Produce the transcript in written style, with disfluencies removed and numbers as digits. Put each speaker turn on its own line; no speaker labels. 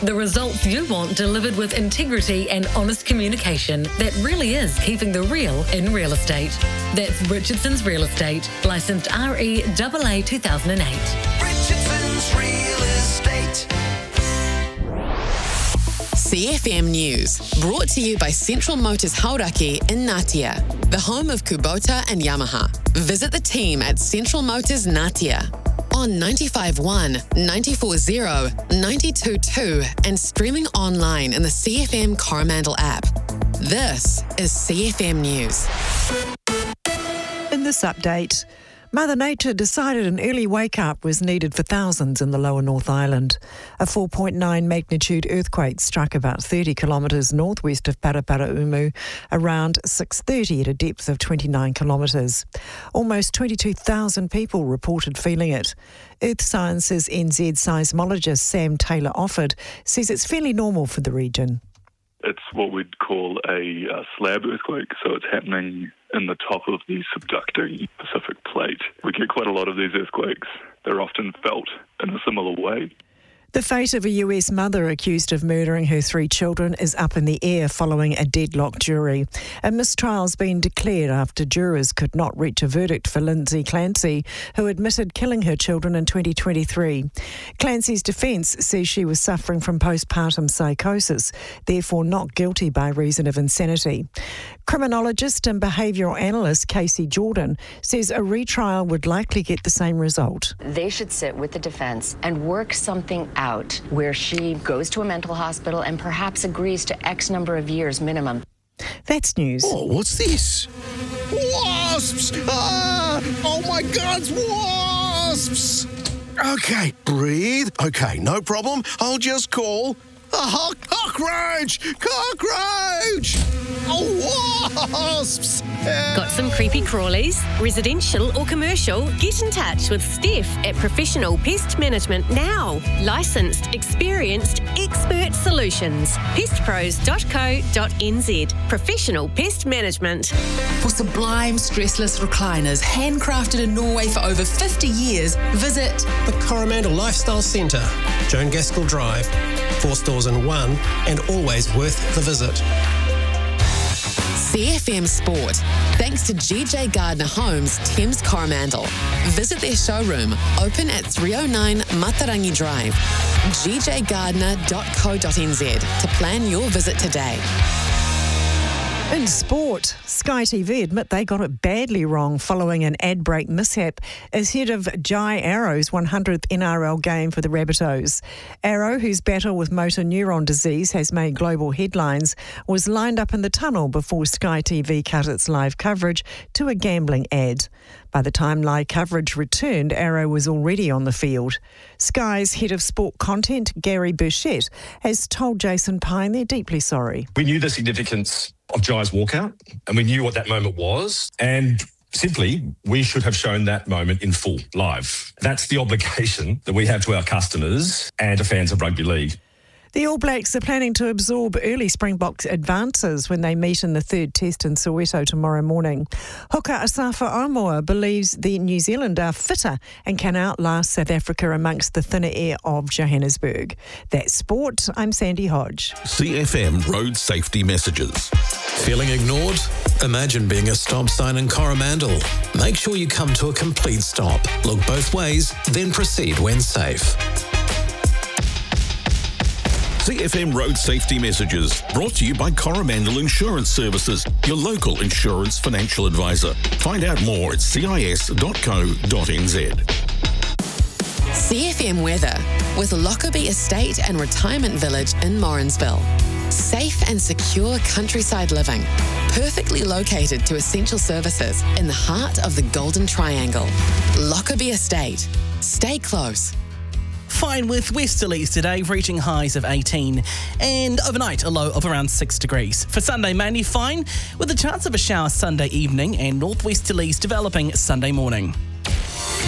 The results you want delivered with integrity and honest communication that really is keeping the real in real estate. That's Richardson's Real Estate, licensed REAA 2008.
Richardson's Real Estate.
CFM News, brought to you by Central Motors Hauraki in Ngatea, the home of Kubota and Yamaha. Visit the team at Central Motors Ngatea on 95.1, 94.0, 92.2 and streaming online in the CFM Coromandel app. This is CFM News.
In this update, Mother Nature decided an early wake-up was needed for thousands in the lower North Island. A 4.9 magnitude earthquake struck about 30 kilometres northwest of Paraparaumu around 6:30 at a depth of 29 kilometres. Almost 22,000 people reported feeling it. Earth Sciences NZ seismologist Sam Taylor-Offord says it's fairly normal for the region.
It's what we'd call a slab earthquake, so it's happening in the top of the subducting Pacific plate. We get quite a lot of these earthquakes. They're often felt in a similar way.
The fate of a US mother accused of murdering her 3 children is up in the air following a deadlocked jury. A mistrial's been declared after jurors could not reach a verdict for Lindsay Clancy, who admitted killing her children in 2023. Clancy's defence says she was suffering from postpartum psychosis, therefore not guilty by reason of insanity. Criminologist and behavioural analyst Casey Jordan says a retrial would likely get the same result.
They should sit with the defence and work something out where she goes to a mental hospital and perhaps agrees to X number of years minimum.
That's news.
Oh, what's this? Wasps! Ah! Oh my God, it's wasps! Okay, breathe. Okay, no problem. I'll just call a cockroach! Cockroach! Oh, wasps!
Got some creepy crawlies? Residential or commercial? Get in touch with Steph at Professional Pest Management now. Licensed, experienced, expert solutions. pestpros.co.nz. Professional Pest Management.
For sublime stressless recliners handcrafted in Norway for over 50 years, visit
the Coromandel Lifestyle Centre, Joan Gaskell Drive. 4 stores in one, and always worth the visit.
CFM Sport, thanks to GJ Gardner Homes, Thames Coromandel. Visit their showroom, open at 309 Matarangi Drive. gjgardner.co.nz to plan your visit today.
In sport, Sky TV admit they got it badly wrong following an ad break mishap ahead of Jai Arrow's 100th NRL game for the Rabbitohs. Arrow, whose battle with motor neuron disease has made global headlines, was lined up in the tunnel before Sky TV cut its live coverage to a gambling ad. By the time live coverage returned, Arrow was already on the field. Sky's head of sport content, Gary Burchett, has told Jason Pine they're deeply sorry.
We knew the significance of Jai's walkout, and we knew what that moment was, and simply, we should have shown that moment in full, live. That's the obligation that we have to our customers and to fans of rugby league.
The All Blacks are planning to absorb early Springboks advances when they meet in the third test in Soweto tomorrow morning. Hooker Asafa Amoa believes the New Zealand are fitter and can outlast South Africa amongst the thinner air of Johannesburg. That's sport. I'm Sandy Hodge.
CFM Road Safety Messages.
Feeling ignored? Imagine being a stop sign in Coromandel. Make sure you come to a complete stop. Look both ways, then proceed when safe.
CFM Road Safety Messages, brought to you by Coromandel Insurance Services, your local insurance financial advisor. Find out more at cis.co.nz.
CFM weather with Lockerbie Estate and Retirement Village in Morrinsville. Safe and secure countryside living, perfectly located to essential services in the heart of the Golden Triangle. Lockerbie Estate. Stay close.
Fine with westerlies today, reaching highs of 18. And overnight, a low of around 6 degrees. For Sunday, mainly fine, with a chance of a shower Sunday evening and northwesterlies developing Sunday morning.